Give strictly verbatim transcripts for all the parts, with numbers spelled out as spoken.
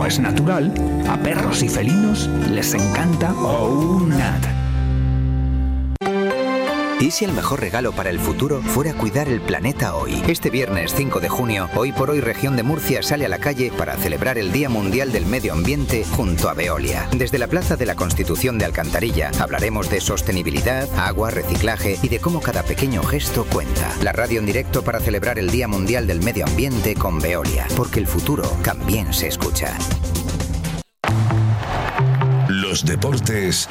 es natural, a perros y felinos les encanta OUNAT. ¿Y si el mejor regalo para el futuro fuera cuidar el planeta hoy? Este viernes cinco de junio, Hoy por Hoy Región de Murcia sale a la calle para celebrar el Día Mundial del Medio Ambiente junto a Veolia. Desde la Plaza de la Constitución de Alcantarilla hablaremos de sostenibilidad, agua, reciclaje y de cómo cada pequeño gesto cuenta. La radio en directo para celebrar el Día Mundial del Medio Ambiente con Veolia, porque el futuro también se escucha. Los deportes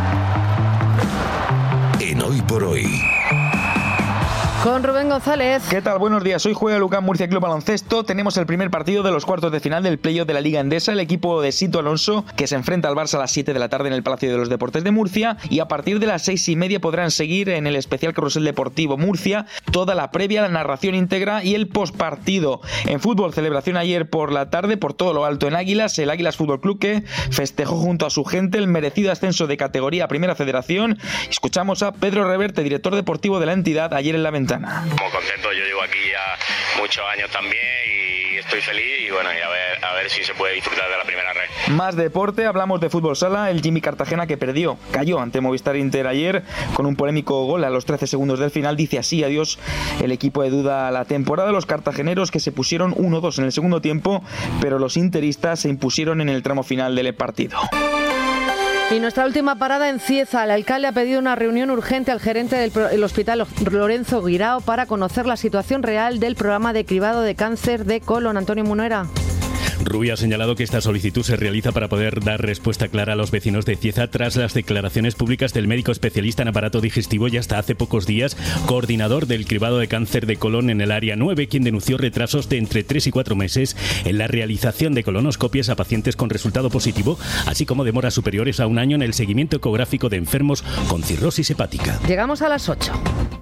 en Hoy por Hoy. Con Rubén González. ¿Qué tal? Buenos días. Hoy juega el UCAM Murcia Club Baloncesto. Tenemos el primer partido de los cuartos de final del playoff de la Liga Endesa. El equipo de Sito Alonso, que se enfrenta al Barça a las siete de la tarde en el Palacio de los Deportes de Murcia. Y a partir de las seis y media podrán seguir en el especial Carrusel Deportivo Murcia toda la previa, la narración íntegra y el postpartido. En fútbol, celebración ayer por la tarde por todo lo alto en Águilas. El Águilas Fútbol Club que festejó junto a su gente el merecido ascenso de categoría a Primera Federación. Escuchamos a Pedro Reverte, director deportivo de la entidad, ayer en La Ventana. Muy contento, yo llevo aquí ya muchos años también y estoy feliz y bueno, y a ver, a ver si se puede disfrutar de la primera red. Más deporte, hablamos de fútbol sala, el Jimmy Cartagena que perdió, cayó ante Movistar Inter ayer con un polémico gol a los trece segundos del final, dice así adiós el equipo de duda a la temporada, los cartageneros que se pusieron uno dos en el segundo tiempo, pero los interistas se impusieron en el tramo final del partido. Y nuestra última parada en Cieza. El alcalde ha pedido una reunión urgente al gerente del pro- el hospital Lorenzo Guirao para conocer la situación real del programa de cribado de cáncer de colon. Antonio Munuera. Rubio ha señalado que esta solicitud se realiza para poder dar respuesta clara a los vecinos de Cieza tras las declaraciones públicas del médico especialista en aparato digestivo y hasta hace pocos días coordinador del cribado de cáncer de colon en el área nueve, quien denunció retrasos de entre tres y cuatro meses en la realización de colonoscopias a pacientes con resultado positivo, así como demoras superiores a un año en el seguimiento ecográfico de enfermos con cirrosis hepática. Llegamos a las ocho.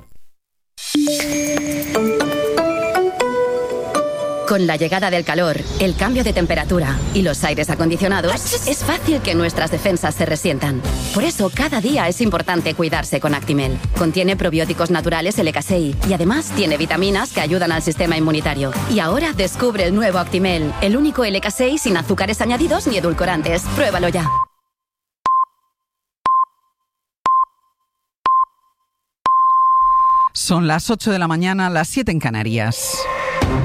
Con la llegada del calor, el cambio de temperatura y los aires acondicionados, es fácil que nuestras defensas se resientan. Por eso, cada día es importante cuidarse con Actimel. Contiene probióticos naturales L K seis y además tiene vitaminas que ayudan al sistema inmunitario. Y ahora descubre el nuevo Actimel, el único L K seis sin azúcares añadidos ni edulcorantes. Pruébalo ya. Son las ocho de la mañana, las siete en Canarias.